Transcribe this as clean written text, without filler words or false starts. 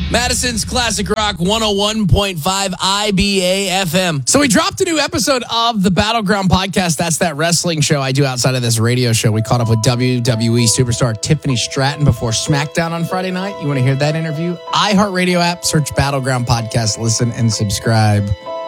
Madison's Classic Rock 101.5 IBA FM. So we dropped a new episode of the Battleground podcast. That's that wrestling show I do outside of this radio show. We caught up with WWE superstar Tiffany Stratton before SmackDown on Friday night. You want to hear that interview? iHeartRadio app, search Battleground podcast, listen and subscribe.